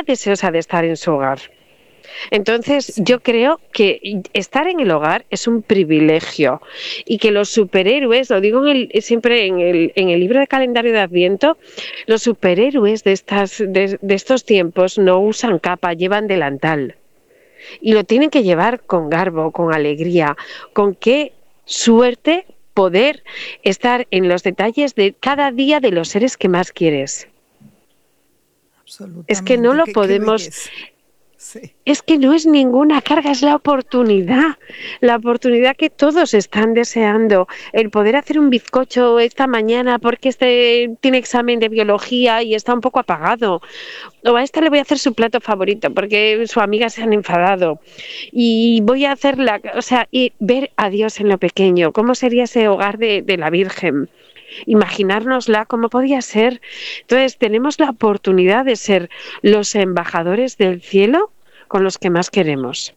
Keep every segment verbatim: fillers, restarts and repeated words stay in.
deseosa de estar en su hogar. Entonces, sí. Yo creo que estar en el hogar es un privilegio y que los superhéroes, lo digo en el, siempre en el, en el libro de calendario de Adviento, los superhéroes de, estas, de, de estos tiempos no usan capa, llevan delantal. Y lo tienen que llevar con garbo, con alegría, con qué suerte poder estar en los detalles de cada día de los seres que más quieres. Absolutamente. Es que no lo qué, podemos... Qué Sí. Es que no es ninguna carga, es la oportunidad, la oportunidad que todos están deseando, el poder hacer un bizcocho esta mañana porque este tiene examen de biología y está un poco apagado, o a esta le voy a hacer su plato favorito porque su amiga se han enfadado y voy a hacerla, o sea, y ver a Dios en lo pequeño, cómo sería ese hogar de, de la Virgen. Imaginárnosla cómo podía ser. Entonces tenemos la oportunidad de ser los embajadores del cielo con los que más queremos.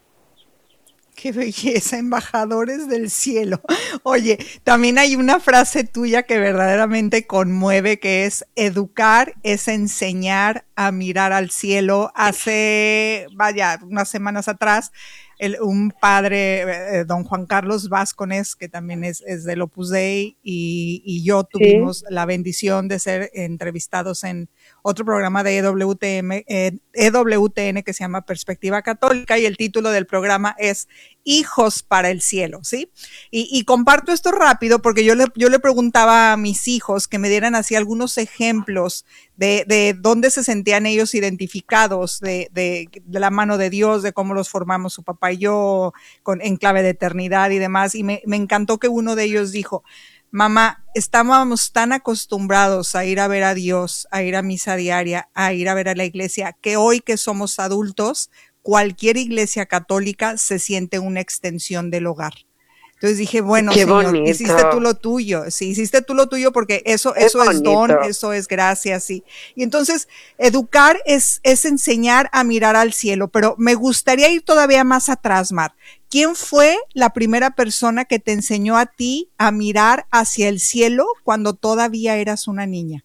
Qué belleza, embajadores del cielo. Oye, también hay una frase tuya que verdaderamente conmueve, que es: educar es enseñar a mirar al cielo. Hace, vaya, unas semanas atrás, el, un padre, eh, don Juan Carlos Vázquez, que también es, es del Opus Dei, y, y yo tuvimos ¿Sí? la bendición de ser entrevistados en otro programa de E W T N, eh, E W T N que se llama Perspectiva Católica, y el título del programa es Hijos para el Cielo, ¿sí? Y, y comparto esto rápido porque yo le, yo le preguntaba a mis hijos que me dieran así algunos ejemplos de, de dónde se sentían ellos identificados de, de, de la mano de Dios, de cómo los formamos su papá y yo, con, en clave de eternidad y demás, y me, me encantó que uno de ellos dijo: mamá, estábamos tan acostumbrados a ir a ver a Dios, a ir a misa diaria, a ir a ver a la iglesia, que hoy que somos adultos, cualquier iglesia católica se siente una extensión del hogar. Entonces dije, bueno, Qué Señor, bonito. hiciste tú lo tuyo, sí, hiciste tú lo tuyo porque eso, eso es don, eso es gracia, sí. Y entonces, educar es, es enseñar a mirar al cielo, pero me gustaría ir todavía más atrás, Mar. ¿Quién fue la primera persona que te enseñó a ti a mirar hacia el cielo cuando todavía eras una niña?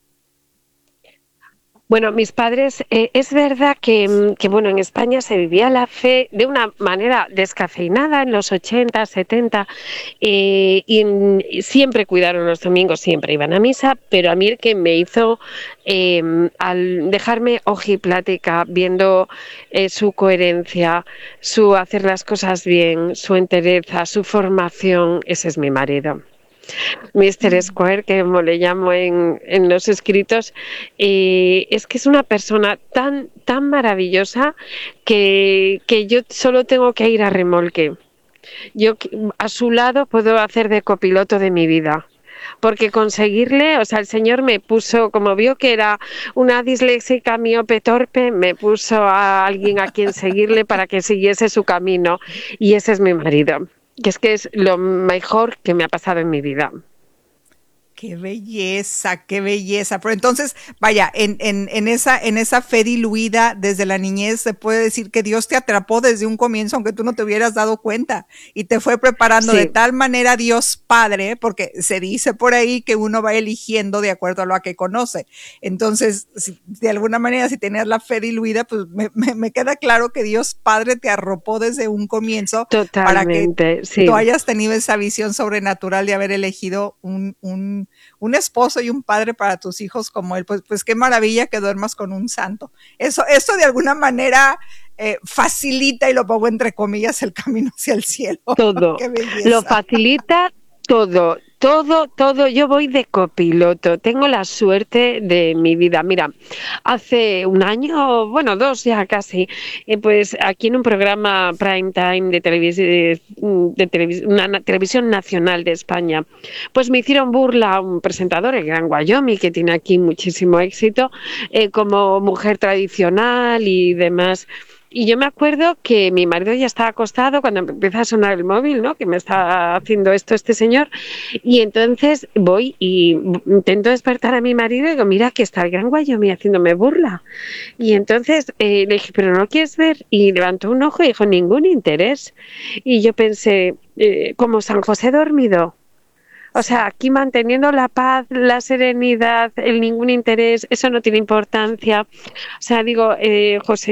Bueno, mis padres, eh, es verdad que, que, bueno, en España se vivía la fe de una manera descafeinada en los ochenta, setenta, eh, y, y siempre cuidaron los domingos, siempre iban a misa, pero a mí el que me hizo, eh, al dejarme ojiplática, viendo eh, su coherencia, su hacer las cosas bien, su entereza, su formación, ese es mi marido. míster Square, que como le llamo en, en los escritos, eh, es que es una persona tan, tan maravillosa que, que yo solo tengo que ir a remolque. Yo a su lado puedo hacer de copiloto de mi vida. Porque conseguirle, o sea, el Señor me puso, como vio que era una disléxica miope torpe, me puso a alguien a quien seguirle para que siguiese su camino. Y ese es mi marido, que es que es lo mejor que me ha pasado en mi vida. Qué belleza, qué belleza. Pero entonces, vaya, en, en, en, esa, en esa fe diluida desde la niñez, se puede decir que Dios te atrapó desde un comienzo, aunque tú no te hubieras dado cuenta, y te fue preparando sí. de tal manera Dios Padre, porque se dice por ahí que uno va eligiendo de acuerdo a lo que conoce. Entonces, si, de alguna manera, si tenías la fe diluida, pues me, me, me queda claro que Dios Padre te arropó desde un comienzo. Totalmente, para que sí. tú hayas tenido esa visión sobrenatural de haber elegido un, un un esposo y un padre para tus hijos como él. Pues, pues qué maravilla que duermas con un santo. Eso, eso de alguna manera eh, facilita, y lo pongo entre comillas, el camino hacia el cielo. Todo. Qué belleza. Lo facilita todo. Todo, todo, yo voy de copiloto, tengo la suerte de mi vida. Mira, hace un año, bueno, dos ya casi, eh, pues aquí en un programa prime time de televisión, de televis una televisión nacional de España, pues me hicieron burla a un presentador, el Gran Wyoming, que tiene aquí muchísimo éxito, eh, como mujer tradicional y demás. Y yo me acuerdo que mi marido ya estaba acostado cuando empieza a sonar el móvil, ¿no? Que me está haciendo esto este señor. Y entonces voy y intento despertar a mi marido y digo, mira, que está el Gran Wyoming haciéndome burla. Y entonces eh, le dije, ¿pero no quieres ver? Y levantó un ojo y dijo, ningún interés. Y yo pensé, eh, como San José dormido. O sea, aquí manteniendo la paz, la serenidad, el ningún interés, eso no tiene importancia. O sea, digo, eh, José,